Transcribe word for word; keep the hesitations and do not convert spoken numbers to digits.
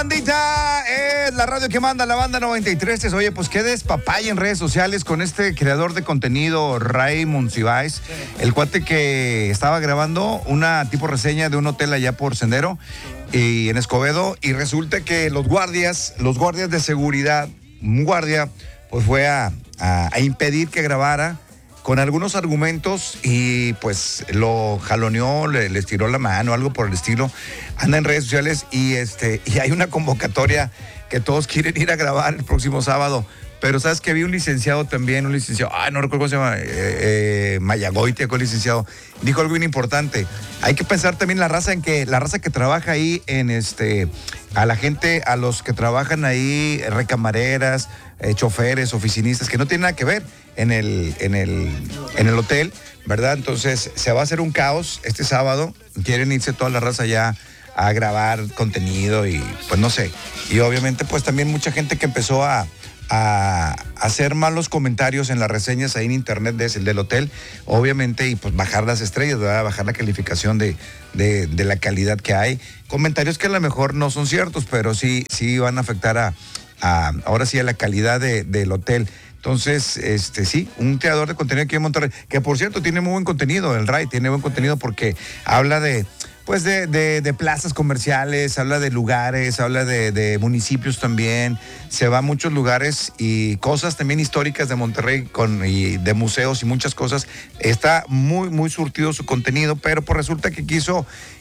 Bandita, es la radio que manda la banda noventa y tres. Oye, pues qué despapaya en redes sociales con este creador de contenido, Ray Monsiváis, el cuate que estaba grabando una tipo reseña de un hotel allá por Sendero y en Escobedo, y resulta que los guardias, los guardias de seguridad, un guardia, pues fue a, a, a impedir que grabara con algunos argumentos y pues lo jaloneó, le, le estiró la mano, algo por el estilo. Anda en redes sociales y este y hay una convocatoria que todos quieren ir a grabar el próximo sábado. Pero sabes que había un licenciado también, un licenciado, ay, no recuerdo cómo se llama, eh, eh, Mayagoitia, con el licenciado, dijo algo bien importante. Hay que pensar también la raza en que, la raza que trabaja ahí en este, a la gente, a los que trabajan ahí, recamareras, eh, choferes, oficinistas, que no tienen nada que ver en el, en el, en el hotel, ¿verdad? Entonces, se va a hacer un caos este sábado, quieren irse toda la raza ya a grabar contenido y pues no sé. Y obviamente pues también mucha gente que empezó a a hacer malos comentarios en las reseñas ahí en internet de, del hotel, obviamente, y pues bajar las estrellas, ¿verdad? Bajar la calificación de, de, de la calidad que hay. Comentarios que a lo mejor no son ciertos, pero sí, sí van a afectar a, a ahora sí a la calidad de, del hotel. Entonces, este sí, un creador de contenido aquí en Monterrey, que por cierto tiene muy buen contenido, el Ray tiene buen contenido porque habla de pues de, de, de plazas comerciales, habla de lugares, habla de, de municipios también, se va a muchos lugares y cosas también históricas de Monterrey con, y de museos y muchas cosas. Está muy, muy surtido su contenido, pero pues resulta que quiso,